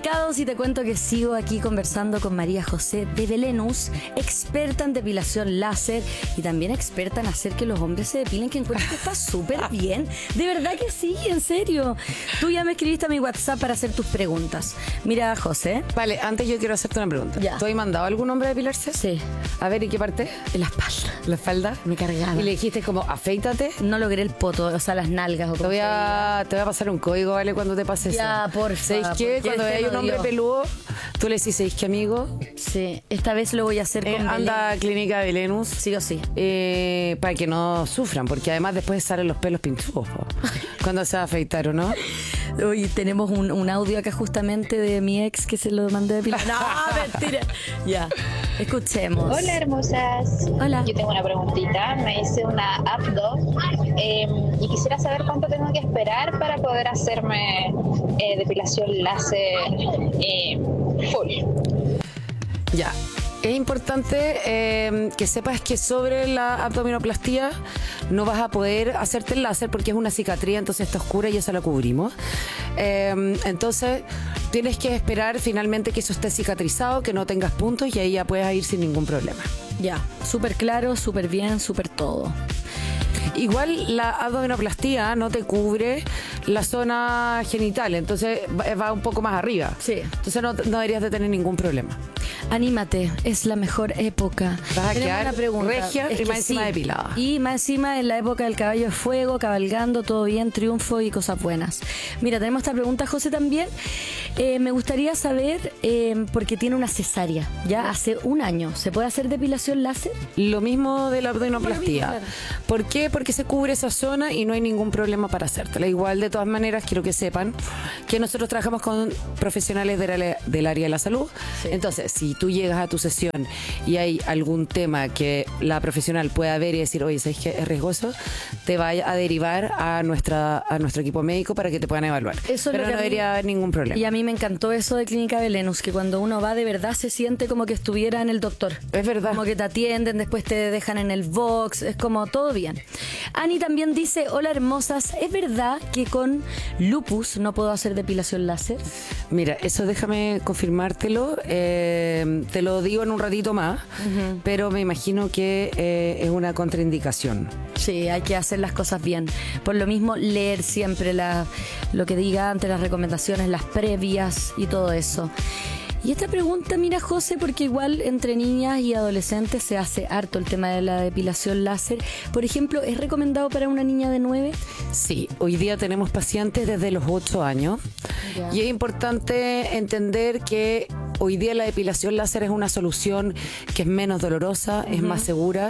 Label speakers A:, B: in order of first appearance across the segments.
A: mercados y te cuento que sigo aquí conversando con María José de Belenus, experta en depilación láser y también experta en hacer que los hombres se depilen, que encuentro que está súper bien. De verdad que sí, en serio. Tú ya me escribiste a mi WhatsApp para hacer tus preguntas. Mira, José.
B: Vale, antes yo quiero hacerte una pregunta.
A: Ya.
B: ¿Tú has mandado a algún hombre a depilarse?
A: Sí.
B: A ver, ¿y qué parte?
A: En la espalda.
B: ¿La espalda?
A: Me cargaba.
B: Y le dijiste como, afeítate.
A: No logré el poto, o sea, las nalgas. O
B: Te
A: como
B: voy
A: se diga.
B: a pasar un código, ¿vale? Cuando te pase
A: Ya,
B: eso.
A: porfa,
B: ¿Sabéis qué?
A: porque
B: Cuando
A: este
B: hay un
A: no
B: hombre
A: dio.
B: peludo, tú le decís, ¿sabéis qué, amigo?
A: Sí, esta vez lo voy a hacer con
B: Anda a
A: Belén.
B: Clínica Belenus.
A: Sí o sí.
B: Para que no sufran, porque además después salen los pelos pinchudos po, cuando se va a afeitar, ¿o no?
A: Hoy tenemos un audio acá justamente de mi ex que se lo mandé de depilar. No, mentira. Ya, escuchemos.
C: Hola hermosas.
A: Hola.
C: Yo tengo una preguntita. Me hice una abdo y quisiera saber cuánto tengo que esperar para poder hacerme depilación láser full.
B: Ya. Es importante que sepas que sobre la abdominoplastía no vas a poder hacerte el láser porque es una cicatriz, entonces está oscura y esa la cubrimos. Entonces tienes que esperar finalmente que eso esté cicatrizado, que no tengas puntos y ahí ya puedes ir sin ningún problema.
A: Ya, súper claro, súper bien, súper todo.
B: Igual la abdominoplastía no te cubre la zona genital, entonces va un poco más arriba.
A: Sí.
B: Entonces no deberías de tener ningún problema.
A: Anímate, es la mejor época.
B: Vas a
A: Tenemos
B: quedar
A: una pregunta.
B: regia y
A: que
B: más encima depilada.
A: Y más encima en la época del caballo de fuego, cabalgando, todo bien, triunfo y cosas buenas. Mira, tenemos esta pregunta, José, también. Me gustaría saber, porque tiene una cesárea, ya hace un año, ¿se puede hacer depilación láser?
B: Lo mismo de la abdominoplastía.
A: Lo mismo,
B: ¿Por qué? Porque se cubre esa zona y no hay ningún problema para hacértela. Igual, de todas maneras, quiero que sepan que nosotros trabajamos con profesionales del área de la salud.
A: Sí.
B: Entonces, si tú llegas a tu sesión y hay algún tema que la profesional pueda ver y decir, oye, ¿sabes qué es riesgoso? Te va a derivar a nuestro equipo médico para que te puedan evaluar.
A: Eso es
B: Pero
A: lo que
B: no
A: a mí-
B: debería haber ningún problema.
A: Y a mí me encantó eso de Clínica Belenus, que cuando uno va de verdad se siente como que estuviera en el doctor.
B: Es verdad.
A: Como que te atienden, después te dejan en el box, es como todo bien. Ani también dice, hola hermosas, ¿es verdad que con lupus no puedo hacer depilación láser?
B: Mira, eso déjame confirmártelo. Te lo digo en un ratito más, pero me imagino que es una contraindicación.
A: Sí, hay que hacer las cosas bien. Por lo mismo, leer siempre lo que diga antes, las recomendaciones, las previas y todo eso. Y esta pregunta, mira, José, porque igual entre niñas y adolescentes se hace harto el tema de la depilación láser. Por ejemplo, ¿es recomendado para una niña de 9?
B: Sí, hoy día tenemos pacientes desde los 8 años.
A: Ya.
B: Y es importante entender que hoy día la depilación láser es una solución que es menos dolorosa, es más segura.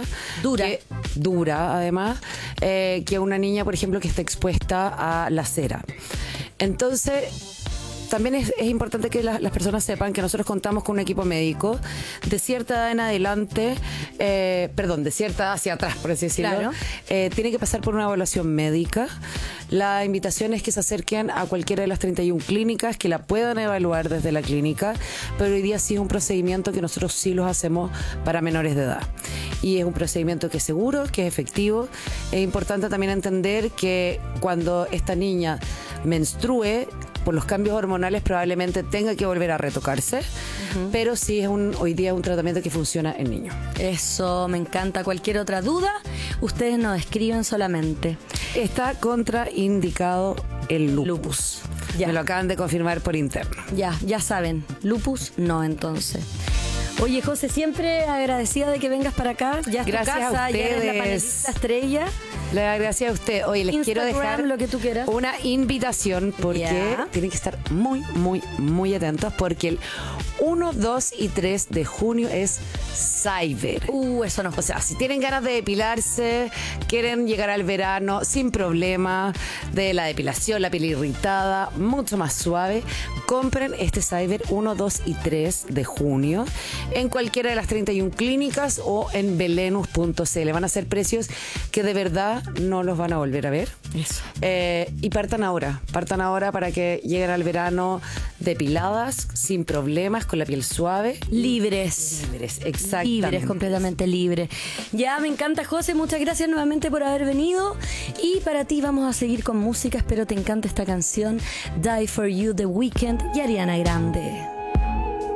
B: Dura, además, que una niña, por ejemplo, que está expuesta a la cera. Entonces, también es importante que las personas sepan que nosotros contamos con un equipo médico de cierta edad en adelante, de cierta edad hacia atrás, por así decirlo.
A: Claro.
B: Tiene que pasar por una evaluación médica. La invitación es que se acerquen a cualquiera de las 31 clínicas, que la puedan evaluar desde la clínica, pero hoy día sí es un procedimiento que nosotros sí los hacemos para menores de edad. Y es un procedimiento que es seguro, que es efectivo. Es importante también entender que cuando esta niña menstrue, por los cambios hormonales probablemente tenga que volver a retocarse, pero sí es hoy día un tratamiento que funciona en niños.
A: Eso, me encanta. Cualquier otra duda, ustedes nos escriben solamente.
B: Está contraindicado el lupus.
A: Ya.
B: Me lo acaban de confirmar por interno.
A: Ya saben, lupus no entonces. Oye, José, siempre agradecida de que vengas para acá. Ya es tu
B: Gracias a
A: casa, ya eres la
B: ustedes.
A: panelista estrella.
B: Le agradezco a usted. Oye, les quiero
A: Instagram,
B: dejar
A: lo que tú quieras.
B: una invitación porque
A: Ya.
B: tienen que estar muy, muy, muy atentos porque el 1, 2 y 3 de junio es Cyber.
A: Eso no.
B: O sea, si tienen ganas de depilarse, quieren llegar al verano sin problema, de la depilación, la piel irritada, mucho más suave, compren este Cyber 1, 2 y 3 de junio en cualquiera de las 31 clínicas o en belenus.cl. Van a ser precios que de verdad ya no los van a volver a ver.
A: Eso.
B: Y partan ahora para que lleguen al verano depiladas, sin problemas, con la piel suave.
A: Libres.
B: Exactamente.
A: Libres, completamente libres. Ya, me encanta, José. Muchas gracias nuevamente por haber venido. Y para ti vamos a seguir con música. Espero te encante esta canción, Die For You, The Weeknd y Ariana Grande.